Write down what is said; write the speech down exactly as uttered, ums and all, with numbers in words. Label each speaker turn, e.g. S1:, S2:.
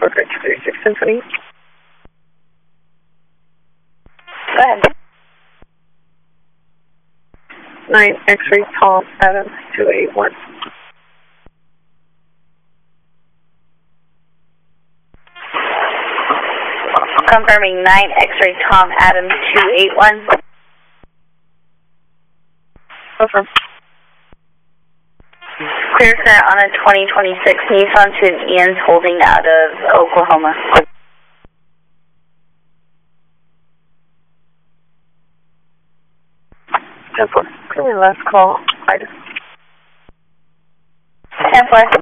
S1: Corporate two thirty-six and twenty.
S2: Go ahead.
S1: nine X-ray Tom Adam two eight one.
S2: Confirming nine X-ray Tom Adam two eight one.
S1: Confirm.
S2: Clear set on a twenty twenty-six Nissan to Ian's holding out of Oklahoma.
S1: ten four. Give me last call. Item.
S2: ten four.